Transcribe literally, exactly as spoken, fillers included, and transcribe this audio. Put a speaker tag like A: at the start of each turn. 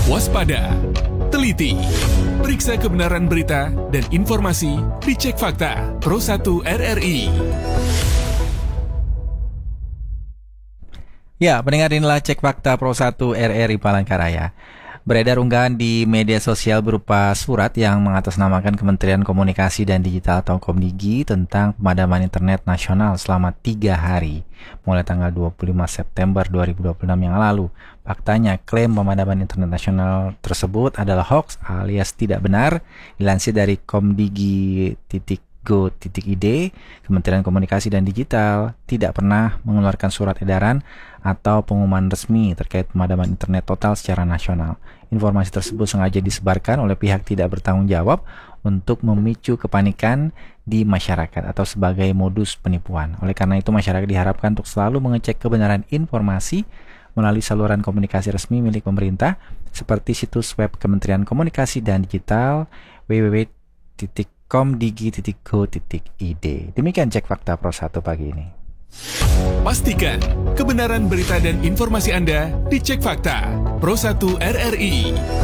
A: Waspada, teliti, periksa kebenaran berita dan informasi di Cek Fakta Pro satu R R I.
B: Ya, pendengar, inilah Cek Fakta Pro satu R R I Palangkaraya. Beredar unggahan di media sosial berupa surat yang mengatasnamakan Kementerian Komunikasi dan Digital atau Komdigi tentang pemadaman internet nasional selama tiga hari, mulai tanggal dua puluh lima September dua ribu dua puluh enam yang lalu. Faktanya, klaim pemadaman internet nasional tersebut adalah hoax alias tidak benar. Dilansir dari komdigi titik go titik i d, Kementerian Komunikasi dan Digital tidak pernah mengeluarkan surat edaran atau pengumuman resmi terkait pemadaman internet total secara nasional. Informasi tersebut sengaja disebarkan oleh pihak tidak bertanggung jawab untuk memicu kepanikan di masyarakat atau sebagai modus penipuan. Oleh karena itu, masyarakat diharapkan untuk selalu mengecek kebenaran informasi melalui saluran komunikasi resmi milik pemerintah seperti situs web Kementerian Komunikasi dan Digital w w w titik komdigi titik go titik i d. Demikian Cek Fakta Pro satu pagi ini.
A: Pastikan kebenaran berita dan informasi Anda di Cek Fakta Pro satu R R I.